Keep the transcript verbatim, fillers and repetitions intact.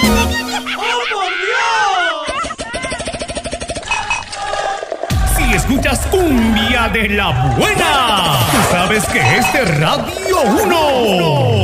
¡Oh, por Dios! Si escuchas cumbia de la buena, tú sabes que es de Radio uno.